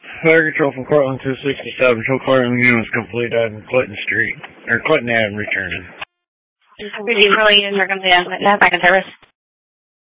Fire control from Cortland 267. Show Cortland units complete on Clinton Street. Or Clinton Avenue returning. Receiving rolling units are complete on Clinton Ave. Back in service.